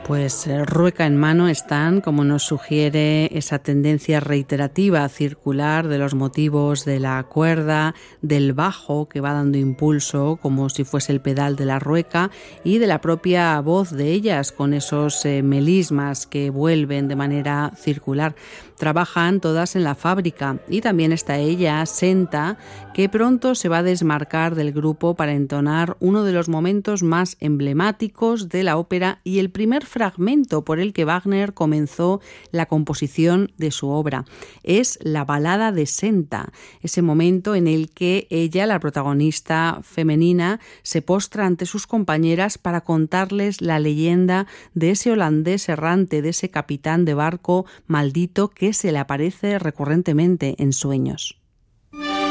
Pues rueca en mano están, como nos sugiere esa tendencia reiterativa circular de los motivos de la cuerda, del bajo que va dando impulso como si fuese el pedal de la rueca y de la propia voz de ellas con esos melismas que vuelven de manera circular. Trabajan todas en la fábrica y también está ella, Senta, que pronto se va a desmarcar del grupo para entonar uno de los momentos más emblemáticos de la ópera y el primer fragmento por el que Wagner comenzó la composición de su obra. Es la balada de Senta, ese momento en el que ella, la protagonista femenina, se postra ante sus compañeras para contarles la leyenda de ese holandés errante, de ese capitán de barco maldito que se le aparece recurrentemente en sueños.